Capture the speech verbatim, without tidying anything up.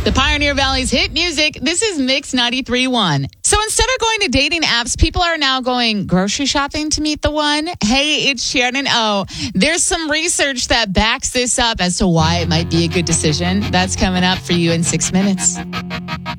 The Pioneer Valley's hit music. This is Mix ninety-three point one. So instead of going to dating apps, people are now going grocery shopping to meet the one. Hey, it's Shannon O. There's some research that backs this up as to why it might be a good decision. That's coming up for you in six minutes.